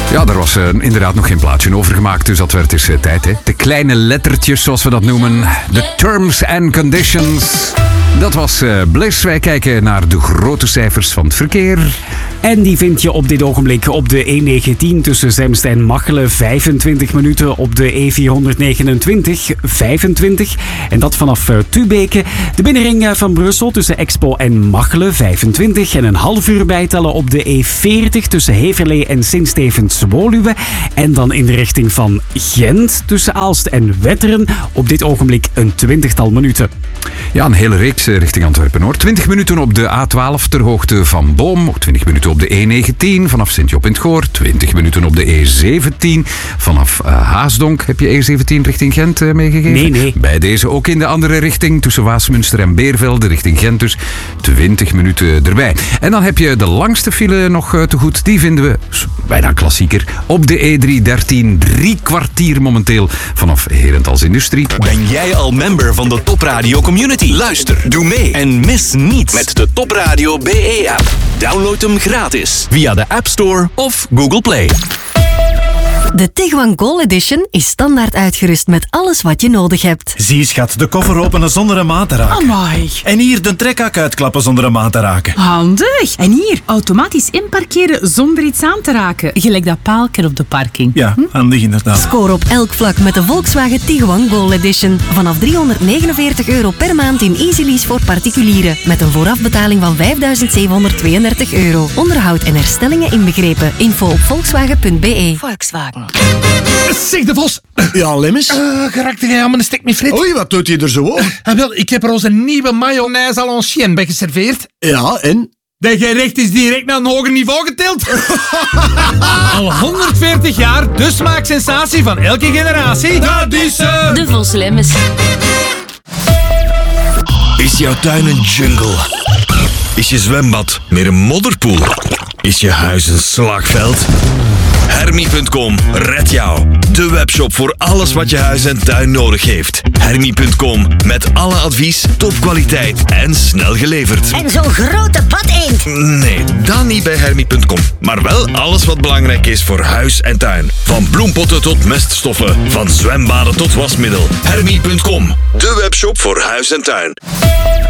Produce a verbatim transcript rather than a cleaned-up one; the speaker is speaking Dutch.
Ja, daar was uh, inderdaad nog geen plaatje over gemaakt, dus dat werd eens uh, tijd, hè. De kleine lettertjes, zoals we dat noemen. De terms and conditions. Dat was uh, Bliss. Wij kijken naar de grote cijfers van het verkeer. En die vind je op dit ogenblik op de E negentien tussen Zemst en Machelen vijfentwintig minuten. Op de E vierhonderdnegenentwintig vijfentwintig. En dat vanaf uh, Tubeke. De binnenring uh, van Brussel tussen Expo en Machelen vijfentwintig. En een half uur bijtellen op de E veertig tussen Heverlee en Sint-Stevens-Woluwe. En dan in de richting van Gent tussen Aalst en Wetteren. Op dit ogenblik een twintigtal minuten. Ja, een hele reeks uh, richting Antwerpen hoor. twintig minuten op de A twaalf ter hoogte van Boom. Ook twintig minuten op de E negentien vanaf Sint-Job in het Goor. twintig minuten op de E zeventien vanaf uh, Haasdonk. Heb je E zeventien richting Gent uh, meegegeven? Nee, nee. Bij deze ook in de andere richting tussen Waasmunster en Beervelde richting Gent dus. twintig minuten erbij. En dan heb je de langste file nog uh, te goed. Die vinden we, bijna klassieker, op de E driehonderddertien. Drie kwartier momenteel vanaf Herentals Industrie. Ben jij al member van de Top Radio Community? Luister, doe mee en mis niets met de Top Radio B E-app. Download hem gratis via de App Store of Google Play. De Tiguan Gold Edition is standaard uitgerust met alles wat je nodig hebt. Zie schat, de koffer openen zonder een maat te raken. Amai. En hier de trekhak uitklappen zonder een maat te raken. Handig. En hier, automatisch inparkeren zonder iets aan te raken. Gelijk dat paalken op de parking. Ja, hm? handig inderdaad. Score op elk vlak met de Volkswagen Tiguan Gold Edition. Vanaf driehonderdnegenenveertig euro per maand in Easy Lease voor particulieren. Met een voorafbetaling van vijfduizend zevenhonderdtweeëndertig euro. Onderhoud en herstellingen inbegrepen. Info op volkswagen punt b e. Volkswagen. Zeg de Vos. Ja, Lemmens? Uh, Geraakte jij aan mijn stek met frit? Oei, wat doet hij er zo op? Uh, wel, ik heb er onze nieuwe mayonaise à l'ancienne bij geserveerd. Ja, en? Dat gerecht is direct naar een hoger niveau getild. Al honderdveertig jaar, de smaaksensatie van elke generatie. Dat is uh... De Vos Lemmens. Is jouw tuin een jungle? Is je zwembad meer een modderpoel? Is je huis een slagveld? Hermie punt com redt jou. De webshop voor alles wat je huis en tuin nodig heeft. Hermie punt com met alle advies, topkwaliteit en snel geleverd. En zo'n grote badeend. Nee, dan niet bij Hermie punt com. Maar wel alles wat belangrijk is voor huis en tuin. Van bloempotten tot meststoffen. Van zwembaden tot wasmiddel. Hermie punt com. De webshop voor huis en tuin.